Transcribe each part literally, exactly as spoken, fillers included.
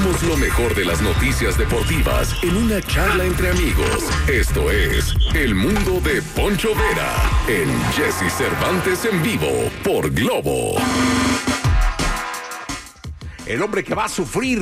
Analizamos lo mejor de las noticias deportivas en una charla entre amigos. Esto es El Mundo de Poncho Vera en Jesse Cervantes en vivo por Globo. El hombre que va a sufrir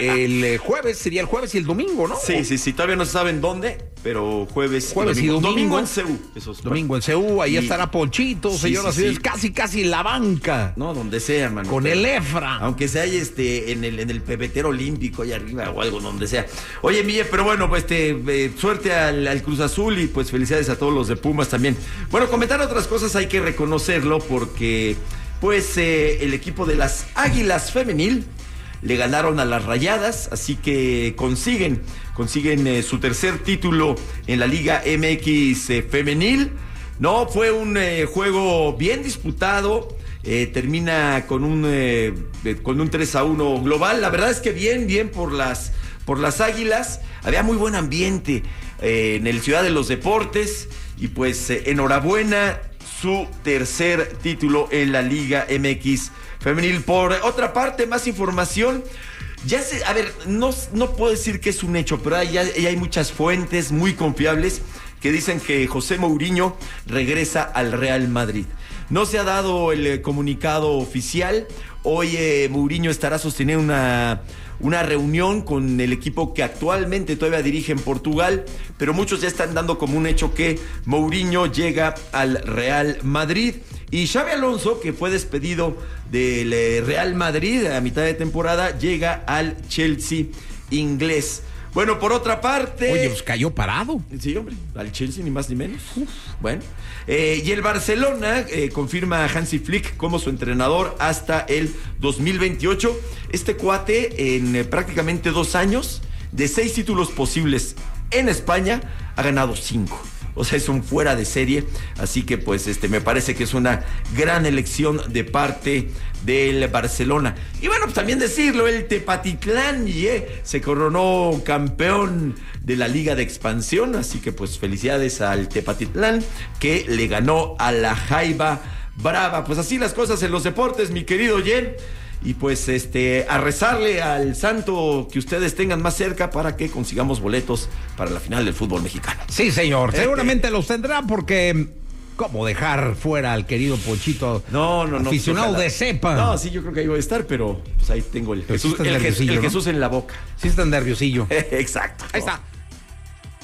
el jueves, sería el jueves y el domingo, ¿no? Sí, sí, sí, todavía no se saben dónde, pero jueves, jueves y domingo. Domingo en C U. Esos, domingo en C U, ahí y... estará Ponchito, sí, señoras y sí, señores, sí. casi, casi en la banca. No, donde sea, mano. Con el Efra. Aunque sea este, en el, en el pebetero olímpico, allá arriba o algo, donde sea. Oye, Mille, pero bueno, pues este, eh, suerte al, al Cruz Azul y pues felicidades a todos los de Pumas también. Bueno, comentar otras cosas hay que reconocerlo porque... Pues eh, el equipo de las Águilas Femenil le ganaron a las Rayadas, así que consiguen, consiguen eh, su tercer título en la Liga M X eh, Femenil. No, fue un eh, juego bien disputado, eh, termina con un, eh, con un tres a uno global. La verdad es que bien, bien por las, por las Águilas. Había muy buen ambiente eh, en el Ciudad de los Deportes y pues eh, enhorabuena. Su tercer título en la Liga M X Femenil. Por otra parte, más información. Ya sé, a ver, no, no puedo decir que es un hecho, pero ya, ya hay muchas fuentes muy confiables que dicen que José Mourinho regresa al Real Madrid. No se ha dado el comunicado oficial. Hoy eh, Mourinho estará sosteniendo una... una reunión con el equipo que actualmente todavía dirige en Portugal, pero muchos ya están dando como un hecho que Mourinho llega al Real Madrid. Y Xabi Alonso, que fue despedido del Real Madrid a mitad de temporada, llega al Chelsea inglés. Bueno, por otra parte... Oye, pues cayó parado. Sí, hombre, al Chelsea ni más ni menos. Uf. Bueno, eh, y el Barcelona eh, confirma a Hansi Flick como su entrenador hasta el dos mil veintiocho. Este cuate en eh, prácticamente dos años, de seis títulos posibles en España, ha ganado cinco. O sea, es un fuera de serie, así que pues este me parece que es una gran elección de parte del Barcelona. Y bueno, pues también decirlo, el Tepatitlán yeah, se coronó campeón de la Liga de Expansión, así que pues felicidades al Tepatitlán que le ganó a la Jaiba Brava. Pues así las cosas en los deportes, mi querido Jen. Y pues este a rezarle al santo que ustedes tengan más cerca para que consigamos boletos para la final del fútbol mexicano. Sí, señor, eh, seguramente eh. los tendrán porque ¿cómo dejar fuera al querido Ponchito? No, no, no. Aficionado pues, de cepa. No, sí, yo creo que ahí voy a estar, pero pues ahí tengo el, Jesús, sí el, el, el Jesús en la boca. Sí está nerviosillo. Exacto. Ahí está.